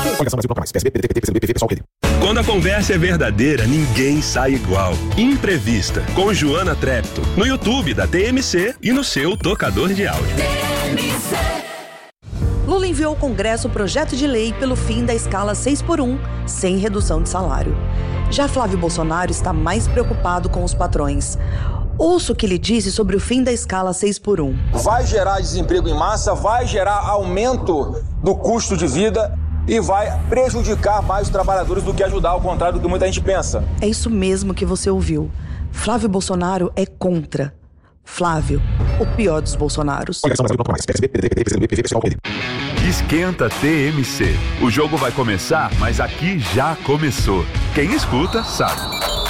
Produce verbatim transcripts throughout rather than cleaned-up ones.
Quando a conversa é verdadeira, ninguém sai igual. Imprevista, com Joana Trepto, no YouTube da T M C e no seu tocador de áudio. Lula enviou ao Congresso o projeto de lei pelo fim da escala seis por um, sem redução de salário. Já Flávio Bolsonaro está mais preocupado com os patrões. Ouça o que ele disse sobre o fim da escala seis por um. Vai gerar desemprego em massa, vai gerar aumento do custo de vida e vai prejudicar mais os trabalhadores do que ajudar, ao contrário do que muita gente pensa. É isso mesmo que você ouviu. Flávio Bolsonaro é contra. Flávio, o pior dos Bolsonaros. Esquenta T M C. O jogo vai começar, mas aqui já começou. Quem escuta, sabe.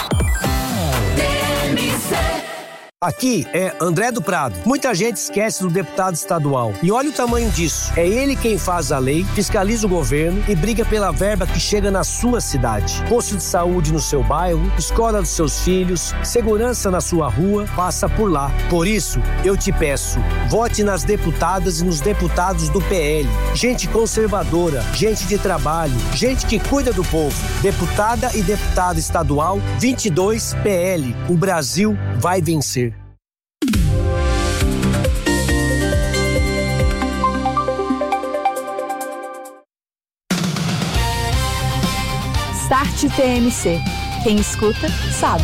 Aqui é André do Prado. Muita gente esquece do deputado estadual. E olha o tamanho disso. É ele quem faz a lei, fiscaliza o governo e briga pela verba que chega na sua cidade. Posto de saúde no seu bairro, escola dos seus filhos, segurança na sua rua, passa por lá. Por isso, eu te peço, vote nas deputadas e nos deputados do P L. Gente conservadora, gente de trabalho, gente que cuida do povo. Deputada e deputado estadual, vinte e dois P L. O Brasil vai vencer. Start T M C. Quem escuta, sabe.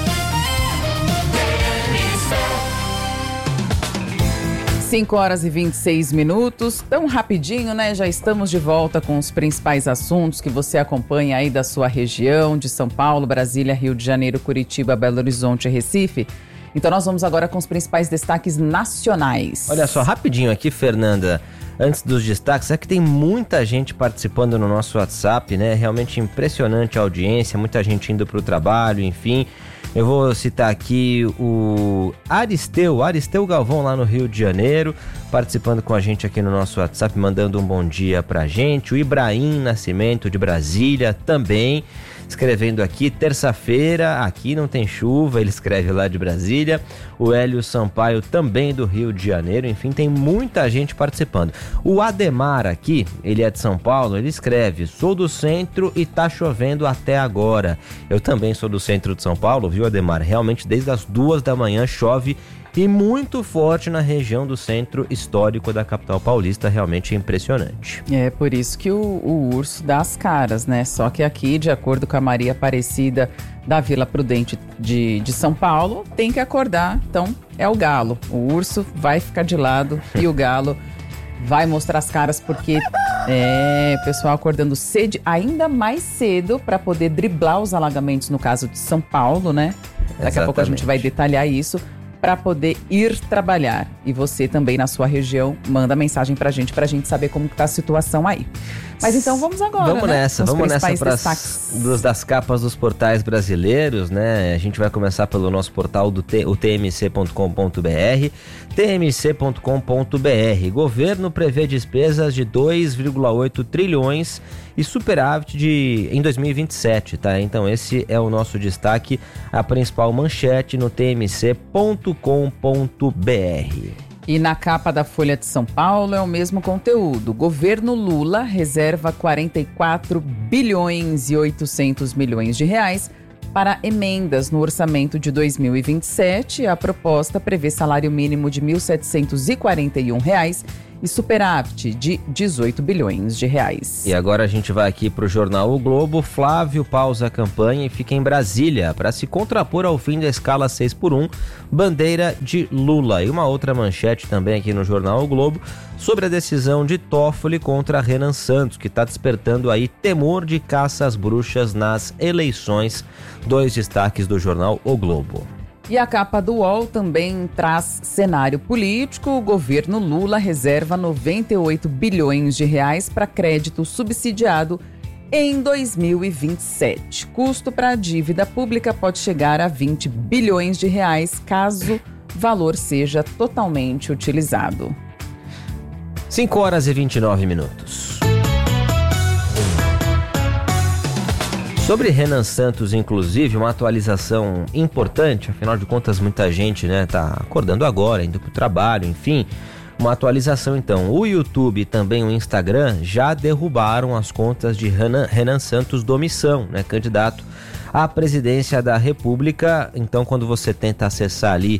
cinco horas e vinte e seis minutos, tão rapidinho, né? Já estamos de volta com os principais assuntos que você acompanha aí da sua região, de São Paulo, Brasília, Rio de Janeiro, Curitiba, Belo Horizonte e Recife. Então nós vamos agora com os principais destaques nacionais. Olha só, rapidinho aqui, Fernanda, antes dos destaques, é que tem muita gente participando no nosso WhatsApp, né? Realmente impressionante a audiência, muita gente indo para o trabalho, enfim. Eu vou citar aqui o Aristeu, Aristeu Galvão lá no Rio de Janeiro, participando com a gente aqui no nosso WhatsApp, mandando um bom dia pra gente. O Ibrahim Nascimento de Brasília também, escrevendo aqui, terça-feira, aqui não tem chuva, ele escreve lá de Brasília. O Hélio Sampaio também do Rio de Janeiro, enfim, tem muita gente participando. O Ademar aqui, ele é de São Paulo, ele escreve, sou do centro e tá chovendo até agora. Eu também sou do centro de São Paulo, viu, Ademar? Realmente desde as duas da manhã chove e muito forte na região do centro histórico da capital paulista, realmente impressionante. É por isso que o, o urso dá as caras, né? Só que aqui, de acordo com a Maria Aparecida da Vila Prudente de, de São Paulo, tem que acordar, então é o galo. O urso vai ficar de lado e o galo vai mostrar as caras, porque é, o pessoal acordando cedo, ainda mais cedo, para poder driblar os alagamentos, no caso de São Paulo, né? Daqui Exatamente. a pouco a gente vai detalhar isso, para poder ir trabalhar. E você também na sua região manda mensagem pra gente, pra gente saber como que tá a situação aí. Mas então vamos agora, Vamos né? nessa, vamos nessa para as das capas dos portais brasileiros, né? A gente vai começar pelo nosso portal do T, o t m c ponto com ponto b r, t m c ponto com ponto b r. Governo prevê despesas de dois vírgula oito trilhões e superávit de, em dois mil e vinte e sete, tá? Então esse é o nosso destaque, a principal manchete no t m c ponto com ponto b r. E na capa da Folha de São Paulo é o mesmo conteúdo. Governo Lula reserva quarenta e quatro bilhões e oitocentos milhões de reais para emendas no orçamento de dois mil e vinte e sete. A proposta prevê salário mínimo de mil setecentos e quarenta e um reais e superávit de dezoito bilhões de reais. E agora a gente vai aqui para o jornal O Globo. Flávio pausa a campanha e fica em Brasília para se contrapor ao fim da escala seis por um, bandeira de Lula. E uma outra manchete também aqui no jornal O Globo sobre a decisão de Toffoli contra Renan Santos, que está despertando aí temor de caça às bruxas nas eleições. Dois destaques do jornal O Globo. E a capa do U O L também traz cenário político. O governo Lula reserva noventa e oito bilhões de reais para crédito subsidiado em dois mil e vinte e sete. Custo para a dívida pública pode chegar a vinte bilhões de reais caso o valor seja totalmente utilizado. cinco horas e vinte e nove minutos. Sobre Renan Santos, inclusive, uma atualização importante, afinal de contas muita gente, né, tá acordando agora, indo pro trabalho, enfim. Uma atualização então, o YouTube e também o Instagram já derrubaram as contas de Renan, Renan Santos Domissão, né, candidato à presidência da República. Então, quando você tenta acessar ali,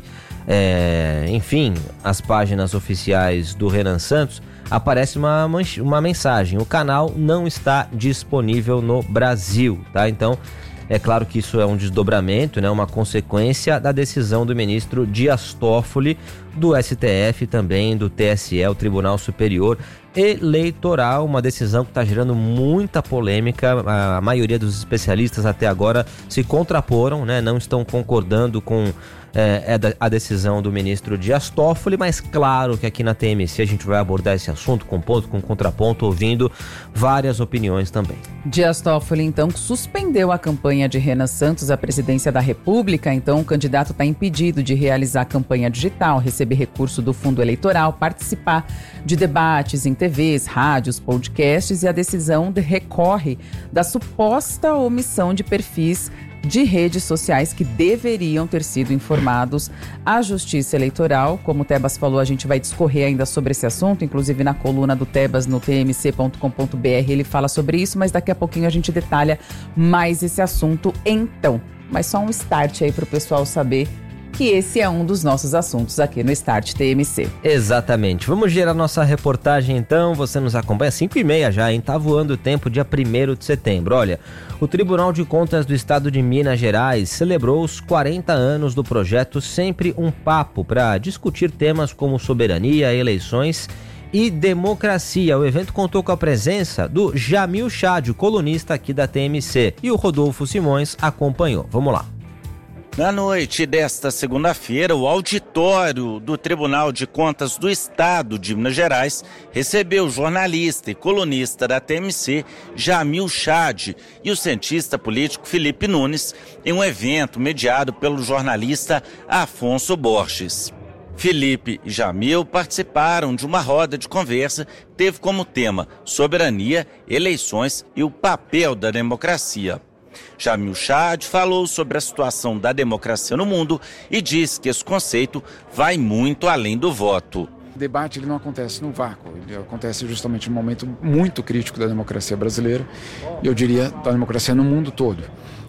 é, enfim, as páginas oficiais do Renan Santos, aparece uma, uma mensagem: o canal não está disponível no Brasil, tá? Então, é claro que isso é um desdobramento, né? Uma consequência da decisão do ministro Dias Toffoli, do S T F e também do T S E, o Tribunal Superior Eleitoral, uma decisão que está gerando muita polêmica. A maioria dos especialistas até agora se contraporam, né? Não estão concordando com é, a decisão do ministro Dias Toffoli, mas claro que aqui na T M C a gente vai abordar esse assunto com ponto, com contraponto, ouvindo várias opiniões também. Dias Toffoli, então, suspendeu a campanha de Renan Santos à presidência da República. Então, o candidato está impedido de realizar campanha digital, receber recurso do fundo eleitoral, participar de debates em T Vs, rádios, podcasts, e a decisão recorre da suposta omissão de perfis de redes sociais que deveriam ter sido informados à Justiça Eleitoral. Como o Tebas falou, a gente vai discorrer ainda sobre esse assunto, inclusive na coluna do Tebas no t m c ponto com ponto b r ele fala sobre isso, mas daqui a pouquinho a gente detalha mais esse assunto então. Mas só um start aí para o pessoal saber que esse é um dos nossos assuntos aqui no Start T M C. Exatamente. Vamos gerar nossa reportagem então. Você nos acompanha às cinco e meia já, hein? Tá voando o tempo, dia primeiro de setembro. Olha, o Tribunal de Contas do Estado de Minas Gerais celebrou os quarenta anos do projeto Sempre um Papo para discutir temas como soberania, eleições e democracia. O evento contou com a presença do Jamil Chad, colunista aqui da T M C, e o Rodolfo Simões acompanhou. Vamos lá. Na noite desta segunda-feira, o auditório do Tribunal de Contas do Estado de Minas Gerais recebeu o jornalista e colunista da T M C, Jamil Chad, e o cientista político Felipe Nunes, em um evento mediado pelo jornalista Afonso Borges. Felipe e Jamil participaram de uma roda de conversa que teve como tema soberania, eleições e o papel da democracia. Jamil Chad falou sobre a situação da democracia no mundo e disse que esse conceito vai muito além do voto. O debate ele não acontece no vácuo, ele acontece justamente num momento muito crítico da democracia brasileira, e eu diria da democracia no mundo todo.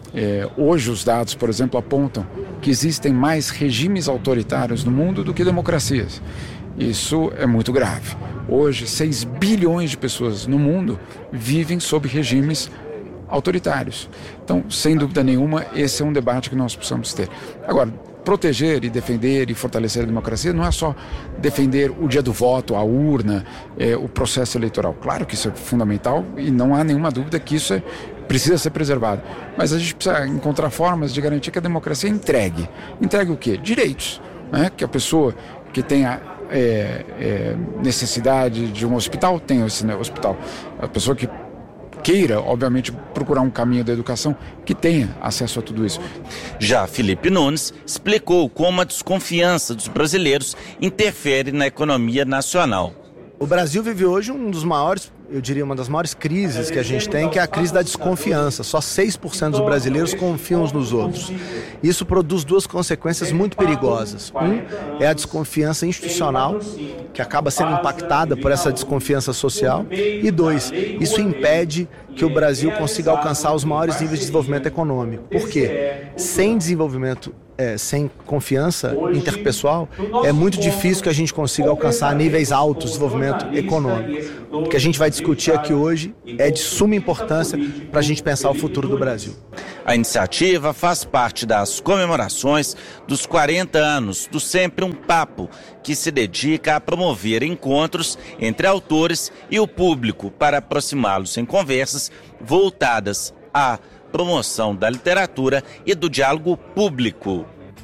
É, hoje os dados, por exemplo, apontam que existem mais regimes autoritários no mundo do que democracias. Isso é muito grave. Hoje, seis bilhões de pessoas no mundo vivem sob regimes autoritários. Então, sem dúvida nenhuma, esse é um debate que nós precisamos ter. Agora, proteger e defender e fortalecer a democracia não é só defender o dia do voto, a urna, é, o processo eleitoral. Claro que isso é fundamental e não há nenhuma dúvida que isso é, precisa ser preservado. Mas a gente precisa encontrar formas de garantir que a democracia entregue. Entregue o quê? Direitos, né? Que a pessoa que tenha é, é, necessidade de um hospital, tenha esse hospital. A pessoa que queira, obviamente, procurar um caminho da educação que tenha acesso a tudo isso. Já Felipe Nunes explicou como a desconfiança dos brasileiros interfere na economia nacional. O Brasil vive hoje um dos maiores, eu diria uma das maiores crises que a gente tem, que é a crise da desconfiança. Só seis por cento dos brasileiros confiam uns nos outros. Isso produz duas consequências muito perigosas. Um é a desconfiança institucional, que acaba sendo impactada por essa desconfiança social. E dois, isso impede que o Brasil consiga alcançar os maiores níveis de desenvolvimento econômico. Por quê? Sem desenvolvimento É, sem confiança interpessoal, é muito difícil que a gente consiga alcançar níveis altos de desenvolvimento econômico. O que a gente vai discutir aqui hoje é de suma importância para a gente pensar o futuro do Brasil. A iniciativa faz parte das comemorações dos quarenta anos do Sempre um Papo, que se dedica a promover encontros entre autores e o público para aproximá-los em conversas voltadas a promoção da literatura e do diálogo público.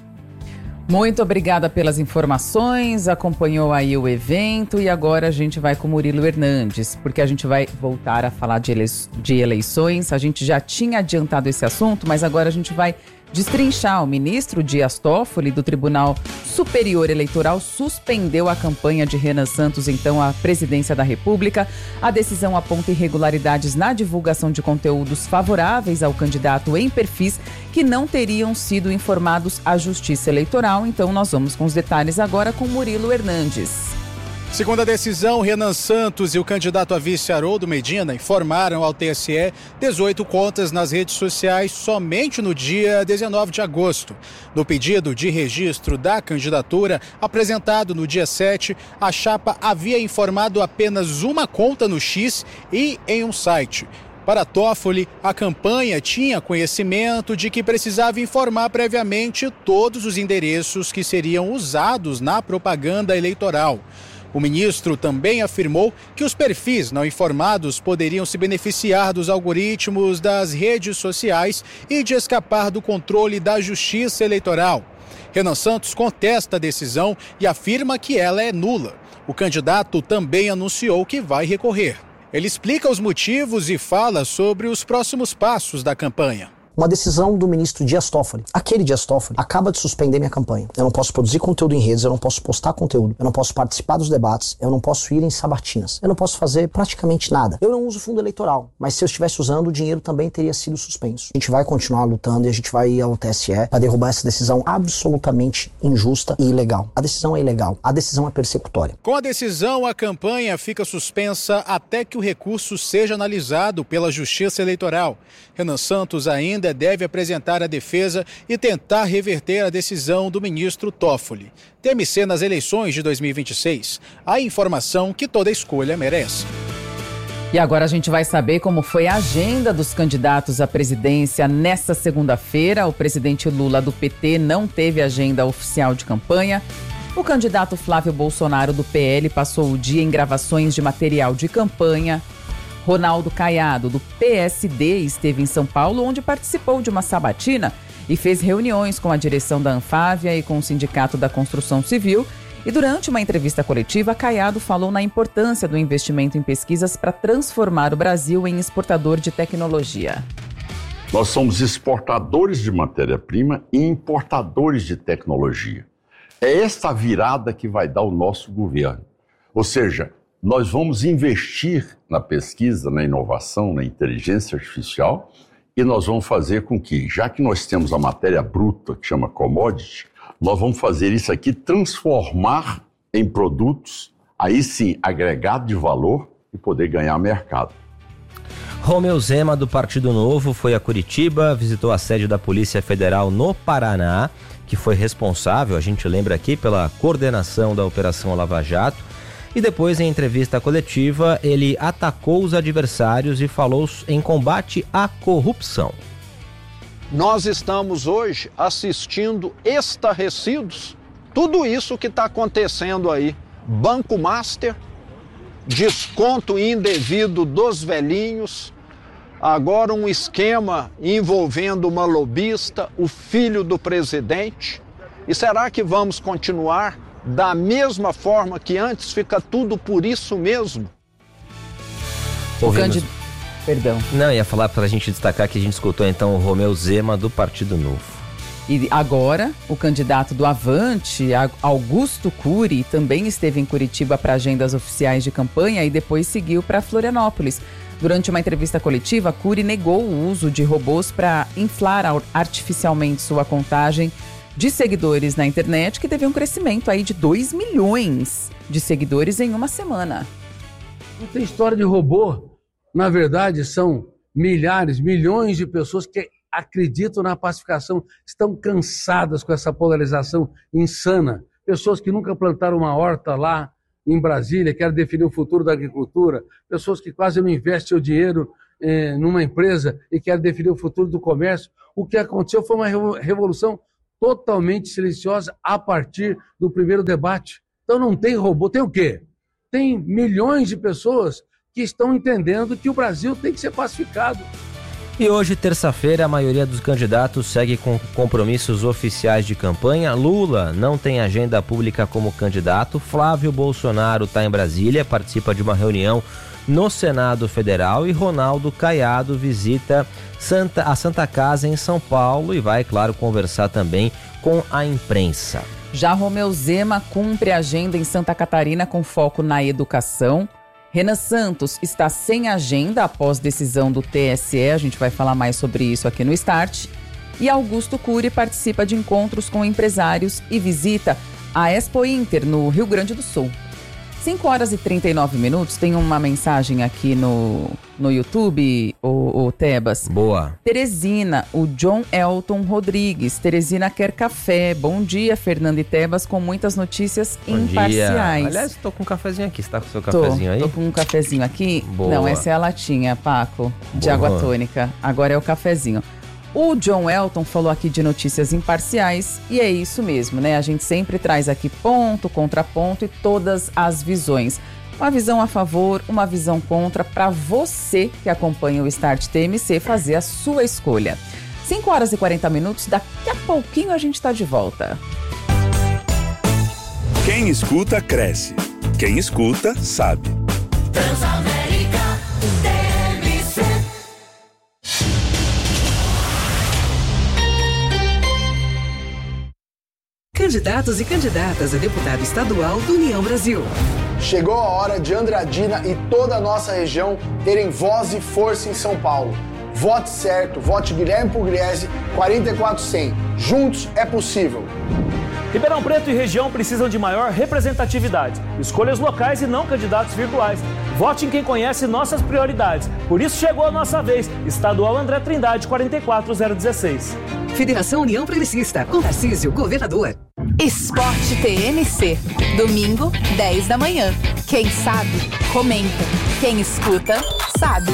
Muito obrigada pelas informações, acompanhou aí o evento e agora a gente vai com o Murilo Hernandes, porque a gente vai voltar a falar de, ele... de eleições. A gente já tinha adiantado esse assunto, mas agora a gente vai destrinchar. O ministro Dias Toffoli, do Tribunal Superior Eleitoral, suspendeu a campanha de Renan Santos, então, à presidência da República. A decisão aponta irregularidades na divulgação de conteúdos favoráveis ao candidato em perfis que não teriam sido informados à Justiça Eleitoral. Então, nós vamos com os detalhes agora com Murilo Hernandes. Segundo a decisão, Renan Santos e o candidato a vice Haroldo Medina informaram ao T S E dezoito contas nas redes sociais somente no dia dezenove de agosto. No pedido de registro da candidatura, apresentado no dia sete, a chapa havia informado apenas uma conta no X e em um site. Para Toffoli, a campanha tinha conhecimento de que precisava informar previamente todos os endereços que seriam usados na propaganda eleitoral. O ministro também afirmou que os perfis não informados poderiam se beneficiar dos algoritmos das redes sociais e de escapar do controle da Justiça Eleitoral. Renan Santos contesta a decisão e afirma que ela é nula. O candidato também anunciou que vai recorrer. Ele explica os motivos e fala sobre os próximos passos da campanha. Uma decisão do ministro Dias Toffoli, aquele Dias Toffoli, acaba de suspender minha campanha. Eu não posso produzir conteúdo em redes, eu não posso postar conteúdo, eu não posso participar dos debates, eu não posso ir em sabatinas, eu não posso fazer praticamente nada. Eu não uso fundo eleitoral, mas se eu estivesse usando, o dinheiro também teria sido suspenso. A gente vai continuar lutando e a gente vai ir ao T S E para derrubar essa decisão absolutamente injusta e ilegal. A decisão é ilegal, a decisão é persecutória. Com a decisão, a campanha fica suspensa até que o recurso seja analisado pela Justiça Eleitoral. Renan Santos ainda deve apresentar a defesa e tentar reverter a decisão do ministro Toffoli. T M C nas eleições de dois mil e vinte e seis. A informação que toda escolha merece. E agora a gente vai saber como foi a agenda dos candidatos à presidência nesta segunda-feira. O presidente Lula do P T não teve agenda oficial de campanha. O candidato Flávio Bolsonaro do P L passou o dia em gravações de material de campanha. Ronaldo Caiado, do P S D, esteve em São Paulo, onde participou de uma sabatina e fez reuniões com a direção da Anfávia e com o Sindicato da Construção Civil. E durante uma entrevista coletiva, Caiado falou na importância do investimento em pesquisas para transformar o Brasil em exportador de tecnologia. Nós somos exportadores de matéria-prima e importadores de tecnologia. É esta virada que vai dar o nosso governo. Ou seja, nós vamos investir na pesquisa, na inovação, na inteligência artificial e nós vamos fazer com que, já que nós temos a matéria bruta, que chama commodity, nós vamos fazer isso aqui transformar em produtos, aí sim, agregado de valor e poder ganhar mercado. Romeu Zema, do Partido Novo, foi a Curitiba, visitou a sede da Polícia Federal no Paraná, que foi responsável, a gente lembra aqui, pela coordenação da Operação Lava Jato. E depois, em entrevista coletiva, ele atacou os adversários e falou em combate à corrupção. Nós estamos hoje assistindo estarrecidos tudo isso que está acontecendo aí. Banco Master, desconto indevido dos velhinhos, agora um esquema envolvendo uma lobista, o filho do presidente. E será que vamos continuar da mesma forma que antes? Fica tudo por isso mesmo? O candidato... Perdão. Não, ia falar para a gente destacar que a gente escutou então o Romeu Zema do Partido Novo. E agora, o candidato do Avante, Augusto Cury, também esteve em Curitiba para agendas oficiais de campanha e depois seguiu para Florianópolis. Durante uma entrevista coletiva, Cury negou o uso de robôs para inflar artificialmente sua contagem de seguidores na internet, que teve um crescimento aí de dois milhões de seguidores em uma semana. Não tem história de robô. Na verdade, são milhares, milhões de pessoas que acreditam na pacificação, estão cansadas com essa polarização insana. Pessoas que nunca plantaram uma horta lá em Brasília, querem definir o futuro da agricultura. Pessoas que quase não investem o dinheiro eh, numa empresa e querem definir o futuro do comércio. O que aconteceu foi uma revolução totalmente silenciosa a partir do primeiro debate. Então não tem robô, tem o quê? Tem milhões de pessoas que estão entendendo que o Brasil tem que ser pacificado. E hoje, terça-feira, a maioria dos candidatos segue com compromissos oficiais de campanha. Lula não tem agenda pública como candidato. Flávio Bolsonaro está em Brasília, participa de uma reunião no Senado Federal. E Ronaldo Caiado visita Santa, a Santa Casa em São Paulo e vai, claro, conversar também com a imprensa. Já Romeu Zema cumpre a agenda em Santa Catarina com foco na educação. Renan Santos está sem agenda após decisão do T S E, a gente vai falar mais sobre isso aqui no Start. E Augusto Cury participa de encontros com empresários e visita a Expo Inter no Rio Grande do Sul. cinco horas e trinta e nove minutos, tem uma mensagem aqui no, no YouTube, o, o Tebas. Boa. Teresina, o John Elton Rodrigues. Teresina quer café. Bom dia, Fernanda e Tebas, com muitas notícias Bom imparciais. Dia. Aliás, tô com um cafezinho aqui. Você tá com o seu Tô, cafezinho aí? Tô com um cafezinho aqui. Boa. Não, essa é a latinha, Paco, de Boa. água tônica. Agora é o cafezinho. O John Elton falou aqui de notícias imparciais e é isso mesmo, né? A gente sempre traz aqui ponto, contraponto e todas as visões. Uma visão a favor, uma visão contra, para você que acompanha o Start T M C fazer a sua escolha. cinco horas e quarenta minutos, daqui a pouquinho a gente está de volta. Quem escuta, cresce. Quem escuta, sabe. Transamérica T M C. Candidatos e candidatas a deputado estadual do União Brasil. Chegou a hora de Andradina e toda a nossa região terem voz e força em São Paulo. Vote certo, vote Guilherme Pugliese, quatro quatro zero zero. Juntos é possível. Ribeirão Preto e região precisam de maior representatividade. Escolhas locais e não candidatos virtuais. Vote em quem conhece nossas prioridades. Por isso chegou a nossa vez. Estadual André Trindade, quatro quatro zero um seis. Federação União Progressista, com Tarcísio, governador. Esporte T M C. Domingo, dez da manhã. Quem sabe, comenta. Quem escuta, sabe.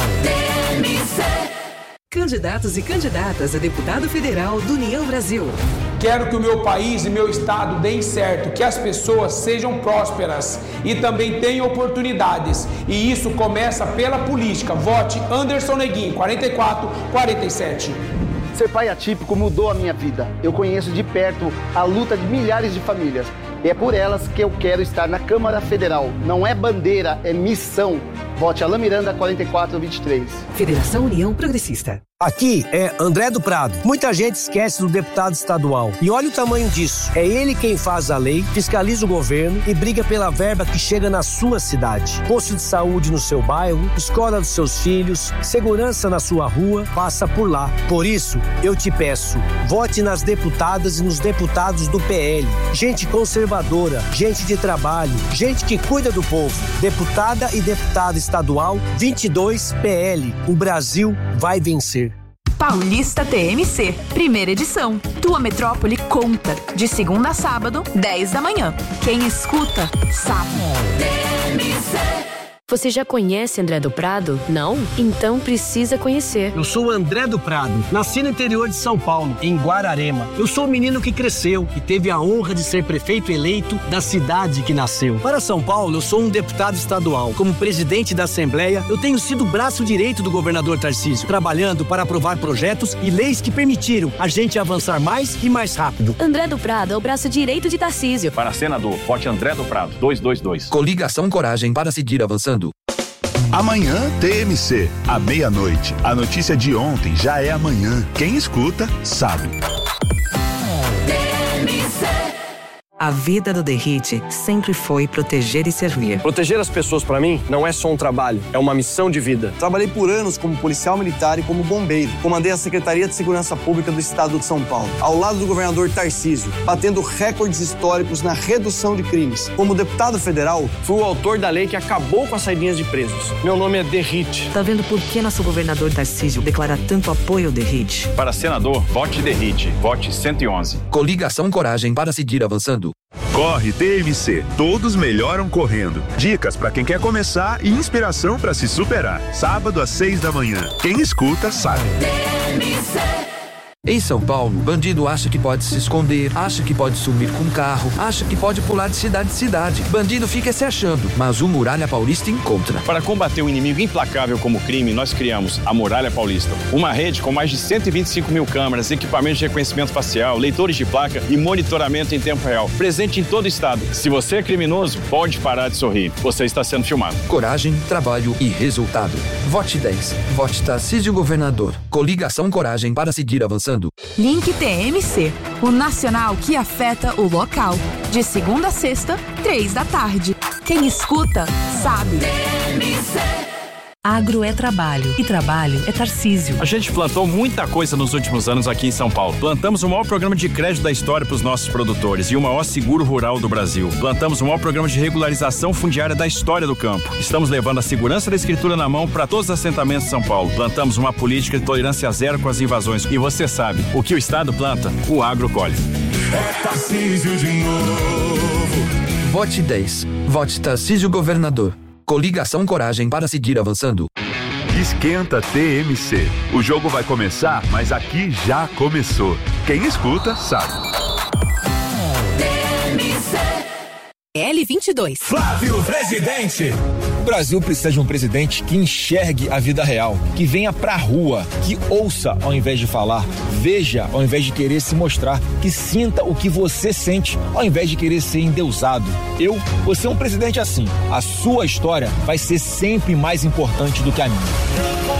T M C. Candidatos e candidatas a deputado federal do União Brasil. Quero que o meu país e meu estado deem certo, que as pessoas sejam prósperas e também tenham oportunidades. E isso começa pela política. Vote Anderson Neguinho, quatro quatro quatro sete. Ser pai atípico mudou a minha vida. Eu conheço de perto a luta de milhares de famílias. E é por elas que eu quero estar na Câmara Federal. Não é bandeira, é missão. Vote Alain Miranda, quatro quatro dois três. Federação União Progressista. Aqui é André do Prado. Muita gente esquece do deputado estadual. E olha o tamanho disso. É ele quem faz a lei, fiscaliza o governo e briga pela verba que chega na sua cidade. Posto de saúde no seu bairro, escola dos seus filhos, segurança na sua rua, passa por lá. Por isso, eu te peço, vote nas deputadas e nos deputados do P L. Gente conservadora, gente de trabalho, gente que cuida do povo. Deputada e deputado estadual, vinte e dois P L. O Brasil vai vencer. Paulista T M C, primeira edição. Tua metrópole conta. De segunda a sábado, dez da manhã. Quem escuta, sabe. T M C. Você já conhece André do Prado? Não? Então precisa conhecer. Eu sou o André do Prado, nasci no interior de São Paulo, em Guararema. Eu sou o menino que cresceu e teve a honra de ser prefeito eleito da cidade que nasceu. Para São Paulo, eu sou um deputado estadual. Como presidente da Assembleia, eu tenho sido o braço direito do governador Tarcísio, trabalhando para aprovar projetos e leis que permitiram a gente avançar mais e mais rápido. André do Prado é o braço direito de Tarcísio. Para senador, vote André do Prado, dois dois dois. Coligação Coragem para seguir avançando. Amanhã, T M C, à meia-noite. A notícia de ontem já é amanhã. Quem escuta, sabe. T M C. A vida do Derrite sempre foi proteger e servir. Proteger as pessoas, pra mim, não é só um trabalho, é uma missão de vida. Trabalhei por anos como policial militar e como bombeiro. Comandei a Secretaria de Segurança Pública do Estado de São Paulo, ao lado do governador Tarcísio, batendo recordes históricos na redução de crimes. Como deputado federal, fui o autor da lei que acabou com as saidinhas de presos. Meu nome é Derrite. Tá vendo por que nosso governador Tarcísio declara tanto apoio ao Derrite? Para senador, vote Derrite, vote cento e onze. Coligação Coragem para seguir avançando. Corre T M C, todos melhoram correndo. Dicas para quem quer começar e inspiração para se superar. Sábado às seis da manhã. Quem escuta sabe. T M C. Em São Paulo, bandido acha que pode se esconder, acha que pode sumir com um carro, acha que pode pular de cidade em cidade. Bandido fica se achando, mas o Muralha Paulista encontra. Para combater um inimigo implacável como o crime, nós criamos a Muralha Paulista. Uma rede com mais de cento e vinte e cinco mil câmeras, equipamentos de reconhecimento facial, leitores de placa e monitoramento em tempo real. Presente em todo o estado. Se você é criminoso, pode parar de sorrir. Você está sendo filmado. Coragem, trabalho e resultado. Vote dez. Vote Tarcísio Governador. Coligação Coragem para seguir avançando. Link T M C, o nacional que afeta o local. De segunda a sexta, três da tarde. Quem escuta, sabe. T M C. Agro é trabalho e trabalho é Tarcísio. A gente plantou muita coisa nos últimos anos aqui em São Paulo. Plantamos o maior programa de crédito da história para os nossos produtores e o maior seguro rural do Brasil. Plantamos o maior programa de regularização fundiária da história do campo. Estamos levando a segurança da escritura na mão para todos os assentamentos de São Paulo. Plantamos uma política de tolerância zero com as invasões. E você sabe, o que o Estado planta, o agro colhe. É Tarcísio de novo. Vote dez. Vote Tarcísio Governador. Coligação Coragem para seguir avançando. Esquenta T M C. O jogo vai começar, mas aqui já começou. Quem escuta, sabe. L vinte e dois. Flávio Presidente. O Brasil precisa de um presidente que enxergue a vida real, que venha pra rua, que ouça ao invés de falar, veja ao invés de querer se mostrar, que sinta o que você sente ao invés de querer ser endeusado. Eu vou ser um presidente assim. A sua história vai ser sempre mais importante do que a minha.